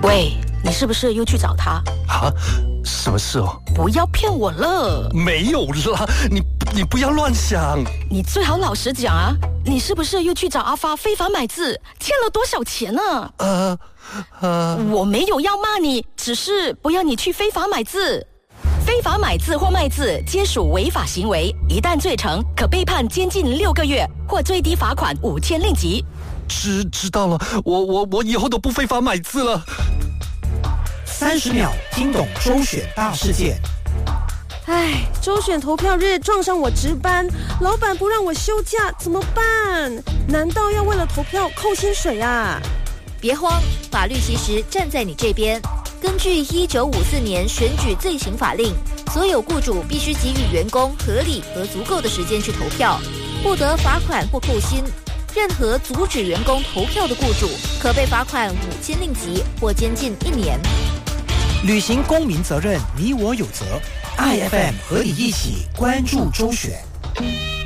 喂，你是不是又去找他？ 啊，什么事哦？ 不要骗我了。 没有啦，你不要乱想。 你最好老实讲啊，你是不是又去找阿发非法买字，欠了多少钱呢？我没有要骂你，只是不要你去非法买字。非法买字或卖字皆属违法行为，一旦罪成，可被判监禁6个月或最低罚款5000令吉。 知道了，我以后都不非法买字了。 30秒听懂周选大事件。 唉，周选投票日撞上我值班，老板不让我休假，怎么办？难道要为了投票扣薪水啊？ 别慌，法律其实站在你这边。根据1954年选举罪行法令，所有雇主必须给予员工合理和足够的时间去投票，不得罚款或扣薪。任何阻止员工投票的雇主，可被罚款5000令吉或监禁1年。 履行公民责任，你我有责。IFM 和你一起关注周选。